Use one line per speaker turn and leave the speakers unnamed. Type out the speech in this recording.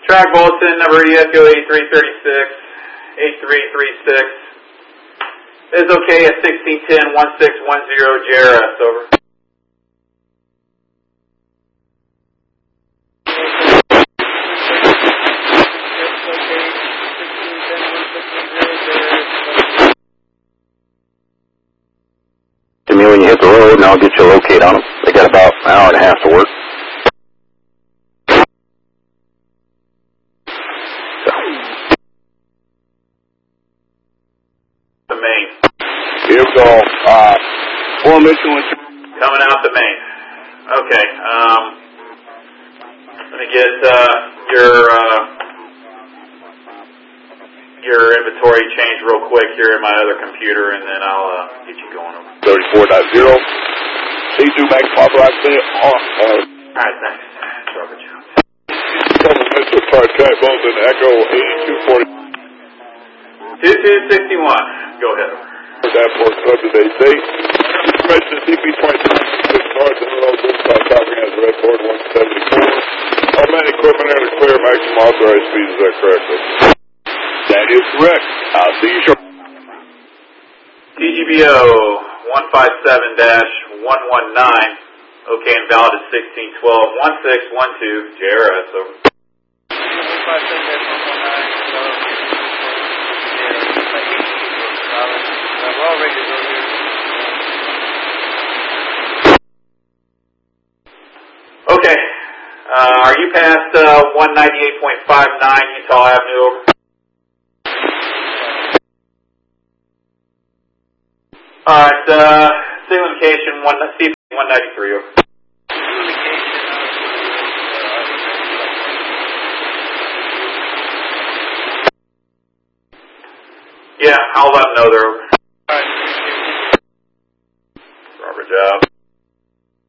Track bulletin number Echo 8336, 8336. Is okay at 1610-1610 JRS, over.
To me when you hit the road, and I'll get you a locate on them. They got about an hour and a half to work.
The main.
Here we go. Formation
Coming out the main. Okay. Let me get your inventory change real quick here in my other computer, and then I'll get you going over.
34.0. C2 Max Papa Rocket.
Alright, thanks. Robert Jones.
Cover Mr. Park County Bulletin Echo 8240.
2261. Go ahead.
Airport Club today's date. President CP-29 North and Little South Copy has red board 174. All man equipment and clear maximum authorized speed. Is that correct? That is correct. I'll see you shortly.
TGBO 157-119. Okay, and valid at 1612-1612 JRS, over. 157-119. Okay. Are you past 198.59 Utah Avenue, over? Alright, signal indication 193, over. Yeah, I'll let them know they're over. Robert Job.